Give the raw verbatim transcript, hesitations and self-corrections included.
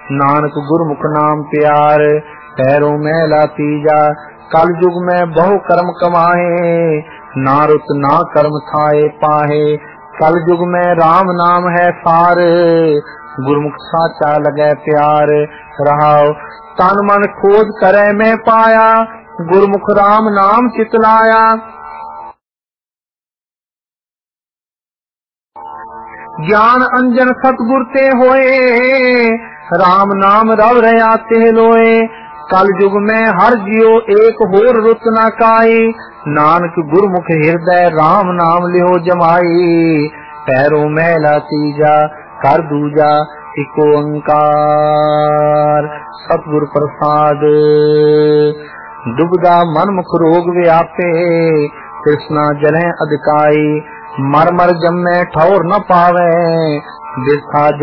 नानक गुरमुख नाम प्यार पैरों मैला तीजा। कल युग में बहु कर्म कमाए ना रुत ना कर्म थाए पाहे। कल युग में राम नाम है सार गुरमुख साचा लगे प्यार। रहाओ तन मन खोज करे मैं पाया गुरमुख राम नाम चितलाया। ज्ञान अंजन सतगुर ते होए राम नाम रव रया ते लोए। कल युग में हर जियो एक होर रुत न काई नानक गुरमुख हृदय राम नाम लियो जमाई। पैरों मैला तीजा कर दूजा एक ओंकार सतगुर प्रसाद। दुबदा मन मुख रोग व्यापे कृष्णा जलें अधिकाई। मर मर जम्मे ठौर न पावे बिरथा